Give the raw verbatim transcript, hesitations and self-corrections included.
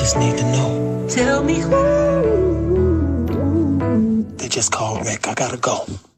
just need to know. Tell me who. They just called Rick. I gotta go.